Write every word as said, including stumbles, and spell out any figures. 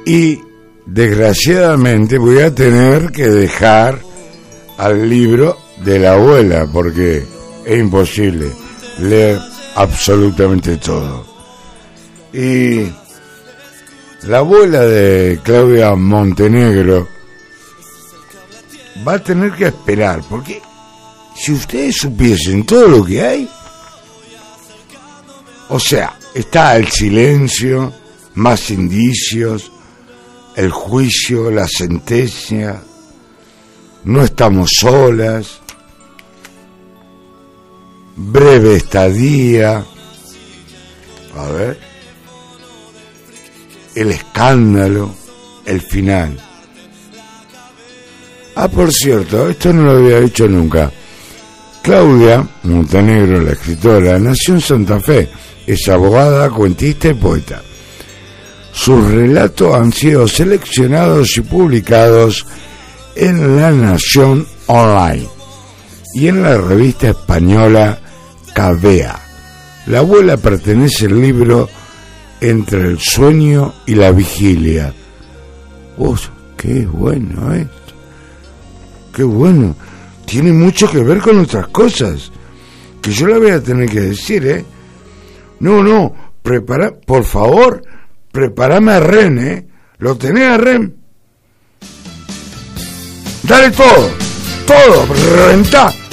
Y desgraciadamente voy a tener que dejar al libro de la abuela, porque es imposible leer absolutamente todo. Y la abuela de Claudia Montenegro va a tener que esperar, porque si ustedes supiesen todo lo que hay, o sea, está el silencio, más indicios, el juicio, la sentencia, no estamos solas, breve estadía, a ver, el escándalo, el final. Ah, por cierto, esto no lo había dicho nunca. Claudia Montenegro, la escritora, nació en Santa Fe, es abogada, cuentista y poeta. Sus relatos han sido seleccionados y publicados en La Nación Online y en la revista española Cavea. La abuela pertenece al libro Entre el sueño y la vigilia. ¡Oh, qué bueno esto! ¡Qué bueno! Tiene mucho que ver con otras cosas, que yo la voy a tener que decir, ¿eh? No, no, prepara, por favor, prepárame a Ren, ¿eh? ¿Lo tenés a Ren? Dale todo, todo, reventá.